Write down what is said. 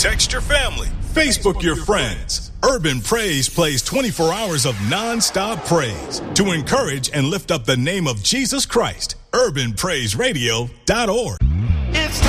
Text your family. Facebook your friends. Urban Praise plays 24 hours of non-stop praise to encourage and lift up the name of Jesus Christ. UrbanPraiseRadio.org.